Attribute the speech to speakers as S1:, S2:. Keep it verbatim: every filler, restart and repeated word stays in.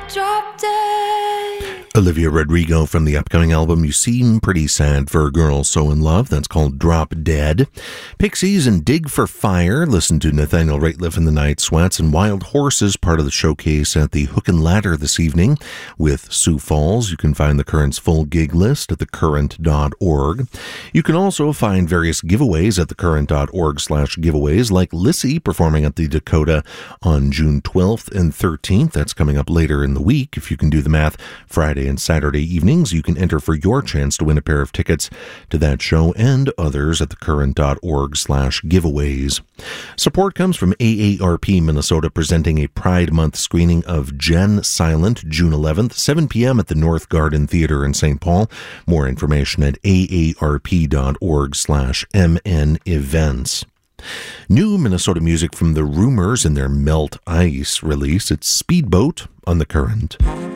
S1: Drop Dead.
S2: Olivia Rodrigo from the upcoming album You Seem Pretty Sad for a Girl So in Love. That's called Drop Dead. Pixies and Dig for Fire. Listen to Nathaniel Rateliff and the Night Sweats, and Wild Horses, part of the showcase at the Hook and Ladder this evening with Sioux Falls. You can find the Current's full gig list at the current dot org. You can also find various giveaways at the current dot org slash giveaways, like Lissy performing at the Dakota on June twelfth and thirteenth. That's coming up later in the week. If you can do the math, Friday and Saturday evenings, you can enter for your chance to win a pair of tickets to that show and others at the current dot org slash giveaways. Support comes from A A R P Minnesota, presenting a Pride Month screening of Jen Silent, June eleventh, seven p.m. at the North Garden Theater in Saint Paul. More information at A A R P dot org slash M N events. New Minnesota music from The Rumors and their Melt Ice release. It's Speedboat on The Current.